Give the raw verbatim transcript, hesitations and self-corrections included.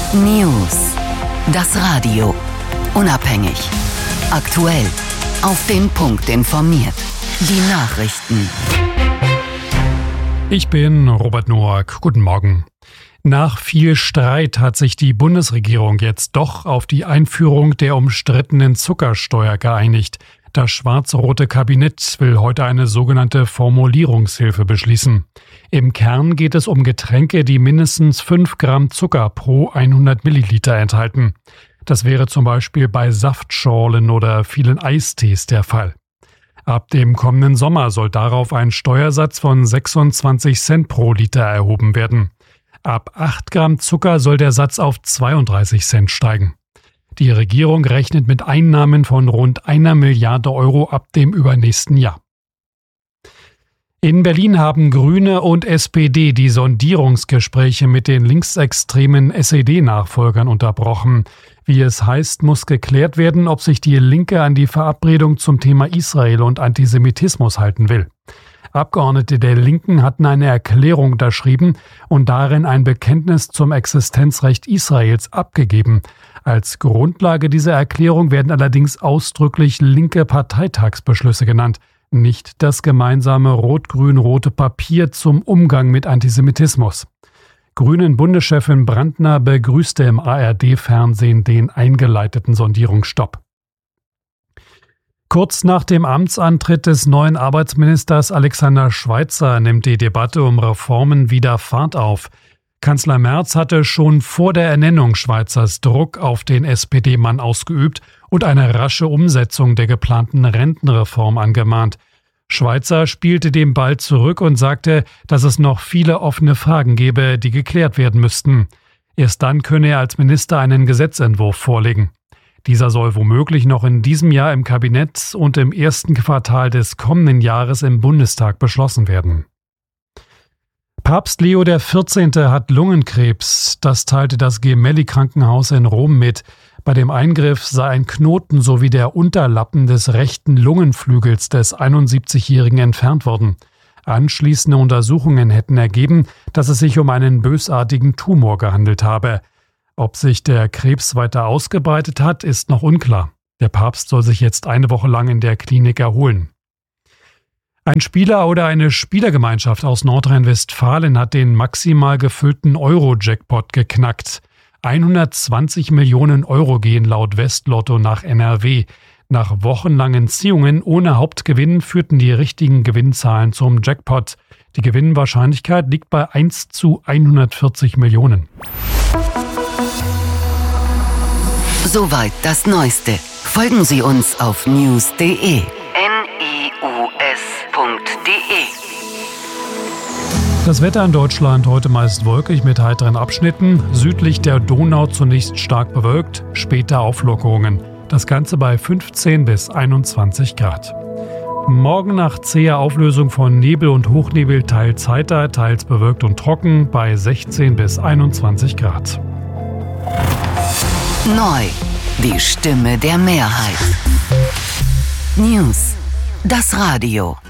News. Das Radio. Unabhängig. Aktuell. Auf den Punkt informiert. Die Nachrichten. Ich bin Robert Noack. Guten Morgen. Nach viel Streit hat sich die Bundesregierung jetzt doch auf die Einführung der umstrittenen Zuckersteuer geeinigt. Das schwarz-rote Kabinett will heute eine sogenannte Formulierungshilfe beschließen. Im Kern geht es um Getränke, die mindestens fünf Gramm Zucker pro hundert Milliliter enthalten. Das wäre zum Beispiel bei Saftschorlen oder vielen Eistees der Fall. Ab dem kommenden Sommer soll darauf ein Steuersatz von sechsundzwanzig Cent pro Liter erhoben werden. Ab acht Gramm Zucker soll der Satz auf zweiunddreißig Cent steigen. Die Regierung rechnet mit Einnahmen von rund einer Milliarde Euro ab dem übernächsten Jahr. In Berlin haben Grüne und S P D die Sondierungsgespräche mit den linksextremen S E D-Nachfolgern unterbrochen. Wie es heißt, muss geklärt werden, ob sich die Linke an die Verabredung zum Thema Israel und Antisemitismus halten will. Abgeordnete der Linken hatten eine Erklärung unterschrieben und darin ein Bekenntnis zum Existenzrecht Israels abgegeben. Als Grundlage dieser Erklärung werden allerdings ausdrücklich linke Parteitagsbeschlüsse genannt, nicht das gemeinsame rot-grün-rote Papier zum Umgang mit Antisemitismus. Grünen-Bundeschefin Brandner begrüßte im A R D-Fernsehen den eingeleiteten Sondierungsstopp. Kurz nach dem Amtsantritt des neuen Arbeitsministers Alexander Schweitzer nimmt die Debatte um Reformen wieder Fahrt auf. Kanzler Merz hatte schon vor der Ernennung Schweizers Druck auf den S P D-Mann ausgeübt und eine rasche Umsetzung der geplanten Rentenreform angemahnt. Schweitzer spielte den Ball zurück und sagte, dass es noch viele offene Fragen gebe, die geklärt werden müssten. Erst dann könne er als Minister einen Gesetzentwurf vorlegen. Dieser soll womöglich noch in diesem Jahr im Kabinett und im ersten Quartal des kommenden Jahres im Bundestag beschlossen werden. Papst Leo der vierzehnte hat Lungenkrebs. Das teilte das Gemelli-Krankenhaus in Rom mit. Bei dem Eingriff sei ein Knoten sowie der Unterlappen des rechten Lungenflügels des einundsiebzigjährigen entfernt worden. Anschließende Untersuchungen hätten ergeben, dass es sich um einen bösartigen Tumor gehandelt habe. Ob sich der Krebs weiter ausgebreitet hat, ist noch unklar. Der Papst soll sich jetzt eine Woche lang in der Klinik erholen. Ein Spieler oder eine Spielergemeinschaft aus Nordrhein-Westfalen hat den maximal gefüllten Euro-Jackpot geknackt. hundertzwanzig Millionen Euro gehen laut Westlotto nach N R W. Nach wochenlangen Ziehungen ohne Hauptgewinn führten die richtigen Gewinnzahlen zum Jackpot. Die Gewinnwahrscheinlichkeit liegt bei eins zu hundertvierzig Millionen. Soweit das Neueste. Folgen Sie uns auf news punkt de. N I U S punkt de. Das Wetter in Deutschland heute meist wolkig mit heiteren Abschnitten. Südlich der Donau zunächst stark bewölkt, später Auflockerungen. Das Ganze bei fünfzehn bis einundzwanzig Grad. Morgen nach zäher Auflösung von Nebel und Hochnebel teils heiter, teils bewölkt und trocken bei sechzehn bis einundzwanzig Grad. Neu. Die Stimme der Mehrheit. News. Das Radio.